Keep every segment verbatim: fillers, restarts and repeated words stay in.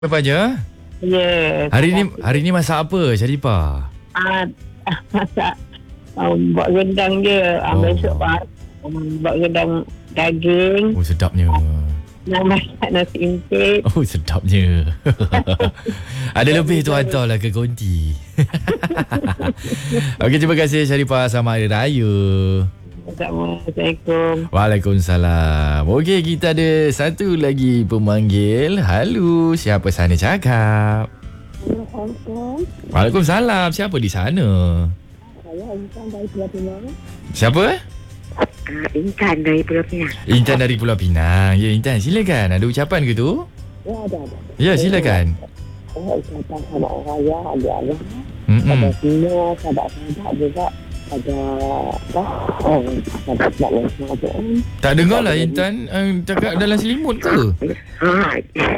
Apa aja? Ya. Hari ni hari ni masak apa, Sharifah? Ah, masak um, buat rendang je. Ah, Oh. besok buat um, buat rendang daging. Oh, sedapnya. Nak masak nasi intik. Oh, sedapnya. Ada lebih tu hantarlah ke konti. Okey, terima kasih Sharifah. Selamat Hari Raya. Assalamualaikum. Waalaikumsalam. Okey, kita ada satu lagi pemanggil. Halo, siapa sana cakap? Assalamualaikum. Waalaikumsalam. Siapa di sana? Saya Intan dari Pulau Pinang. Siapa? Ah, Intan dari Pulau Pinang. Intan dari Pulau Pinang. Ya, Intan, silakan. Ada ucapan ke tu? Ya, ada ada. Ya, silakan. Saya ucapkan selamat raya ada-ada. Mm-mm. Pada semua sahabat-sahabat juga. Pada apa? Oh, sahabat-sahabat yang semua tu. Tak dengar lah Intan uh, cakap dalam selimut ke? Ha,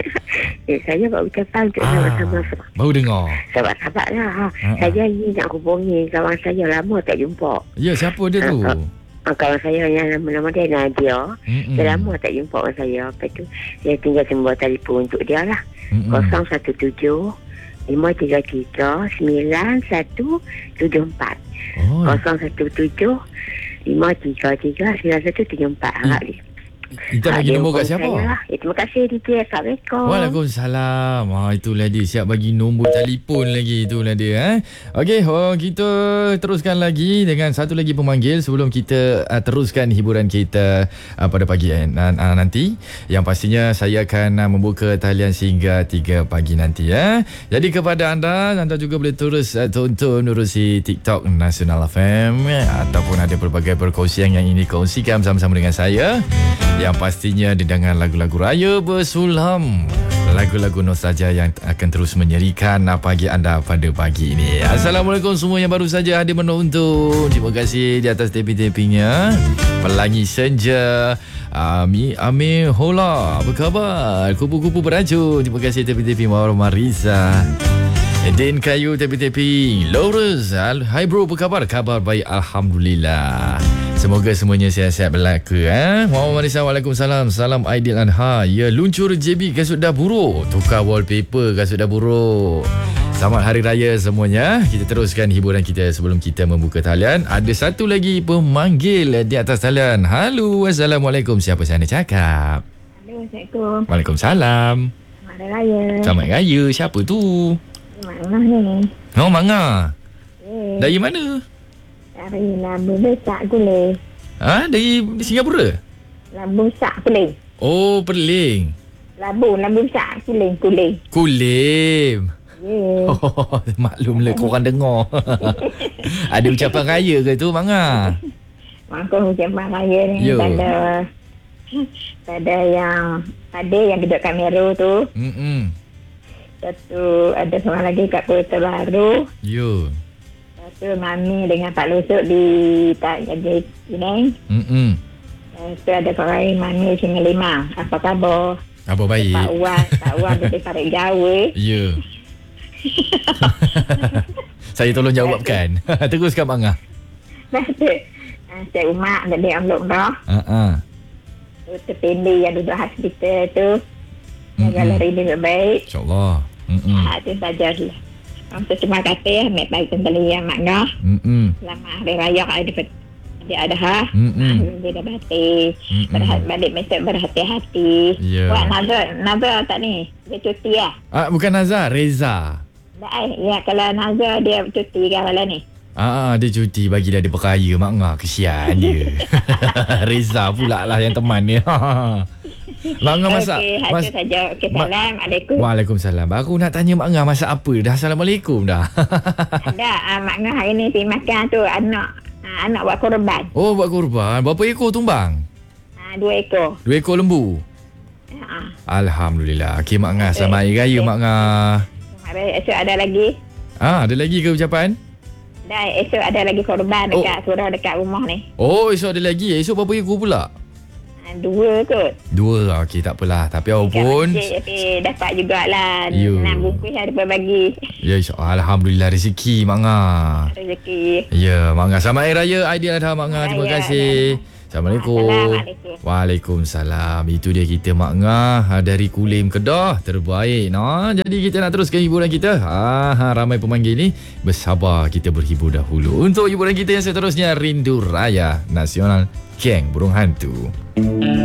eh, saya buat ucapan untuk Ah, sahabat-sahabat. baru dengar. Sahabat-sahabat lah. Ha. Ha-ha. Saya ni nak hubungi kawan saya lama tak jumpa. Ya, siapa dia tu? Ha, ha, kawan saya yang nama-nama dia Nadia. Mm-mm. Dah lama tak jumpa dengan saya. Lepas tu, saya tinggal nombor telefon untuk dia lah. Mm-mm. kosong satu tujuh lima tiga tiga sembilan satu tujuh empat. Oh, kosong satu tujuh lima tiga tiga sembilan satu tujuh empat. Harap dia. Intan bagi dia nombor kat hubung siapa? saya lah. Eh, terima kasih D J. Assalamualaikum. Waalaikumsalam. Ha, itulah dia. Siap bagi nombor telefon lagi. Itulah dia. Eh? Okey, oh, kita teruskan lagi dengan satu lagi pemanggil sebelum kita uh, teruskan hiburan kita uh, pada pagi eh, uh, uh, nanti. Yang pastinya saya akan uh, membuka talian sehingga tiga pagi nanti. Eh? Jadi kepada anda, anda juga boleh terus uh, tonton menerusi TikTok Nasional F M eh, ataupun ada pelbagai perkongsian yang ini kongsikan bersama-sama dengan saya. Yang pastinya dengan lagu-lagu raya bersulam, lagu-lagu nostalgia yang akan terus menyerikan pagi anda pada pagi ini. Assalamualaikum semua yang baru saja hadir menonton. Terima kasih di atas taping-tapingnya. Pelangi Senja, Ami Ami Hola, apa khabar? Kupu-kupu beracun. Terima kasih taping-taping Mawar Marisa. Din Kayu taping-taping. Lawrence, hai bro, apa khabar? Khabar baik, alhamdulillah. Semoga semuanya sihat-sihat belaka. Eh? Muhammad Marisa, Waalaikumsalam. Salam Aidil Adha. Ya, luncur J B kasut dah buruk. Tukar wallpaper kasut dah buruk. Selamat Hari Raya semuanya. Kita teruskan hiburan kita sebelum kita membuka talian. Ada satu lagi pemanggil di atas talian. Halo, Assalamualaikum. Siapa sana cakap? Halo, Assalamualaikum. Waalaikumsalam. Selamat Hari Raya. Selamat Raya. Siapa tu? Mana ni? Oh, Manga. Eh, Dari mana? dari Lambu Besar Kuling. Ha? Dari Singapura? Lambu Besar Kuling. Oh, Perling. Labu, Lambu Besar Kuling, Kuling. Kulim. Yeah. Oh, maklumlah korang dengar. Ada ucapan raya ke tu, Manga? Maka ucapan raya ni Yo. pada pada yang ada yang duduk kamera tu. Mm-mm. Satu ada seorang lagi kat Kota Baru. Yo. Satu Mami dengan Pak Lusuk di Tak Jadi Penang. Mm-mm. Satu ada seorang Mami Singa Lima. Apa khabar? Apa baik? Pak Wan, Pak Wan dari Tarik Jawa. Ya. Saya tolong jawabkan. Teruskan, Manga. Lepas tu Cik Umar dari Amlok dah. Ha-ha. Doktor Pendi yang duduk hospital tu. Jaga Mm-mm. lari dia baik. InsyaAllah. Mm-mm. Ha, itu sajalah. Untuk terima kasih Mek Baik kembali yang makna. Mm-mm. Selamat Hari Raya Aidil Dia ada ha. Mm-mm. Dia dah batik. Mm-mm. Berhat, balik mesej berhati-hati. Ya. Wah, Nazar, Nazar tak ni? Dia cuti lah. Ah, bukan Nazar, Reza. Tak eh. Ya, kalau Nazar dia cuti kan malam ni. Ah, dia cuti bagi dia ada perkaya, Manga. Kesian dia. Reza pula lah yang teman dia. Manga masak. Okey, mas- itu saja. Okey, Ma- Assalamualaikum. Waalaikumsalam. Baru nak tanya Mak Ngah masak apa dah. Assalamualaikum dah. Ada uh, makna hari ni pergi makan tu anak uh, anak buat korban. Oh, buat korban. Berapa ekor tumbang? Uh, dua ekor. Dua ekor lembu. Uh, Alhamdulillah. Okey, Mak Ngah. Selamat Hari Raya, Mak Ngah. Hari esok ada lagi. Ah, ada lagi ke ucapan? Dan esok ada lagi korban Oh. dekat surau dekat rumah ni. Oh, esok ada lagi. Esok berapa ekor pula? Uh, dua kot. Dua. Okey, tak apalah. Tapi apapun. Tapi dapat jugalah. You. Enam bungkus ada berbagi. Ya, insya-Allah. Alhamdulillah rezeki, Mak Ngah. Rezeki. Ya, Mak Ngah. Selamat Hari Raya Aidil Adha, Mak Ngah. Terima Raya, kasih. Assalamualaikum. Assalamualaikum. Waalaikumsalam. Itu dia kita Mak Ngah dari Kulim Kedah. Terbaik. Nah, jadi kita nak teruskan hiburan kita. Ah, ramai pemanggil ni. Bersabar, kita berhibur dahulu. Untuk hiburan kita yang seterusnya, Rindu Raya Nasional Geng Burung Hantu.